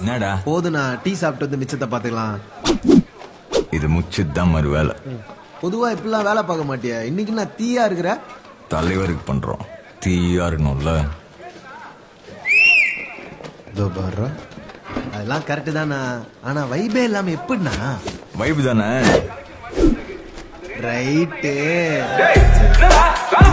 என்னடா போதுண்ணா, டீ சாப்பிட்டு வந்து மிச்சத்தை பாத்துக்கலாம். இது முச்சுதான் மறு வேலை. பொதுவா இப்படிலாம் வேலை பார்க்க மாட்டியா? இன்னைக்கு நான் தீயா இருக்கிற. தலைவருக்கு பண்றோம், தீயா இருக்கணும்ல. இதோ பாரு, அதெல்லாம் கரெக்டு தானா. ஆனா வைபே இல்லாம எப்படின்னா? வைப் தானே. ரைட்டு.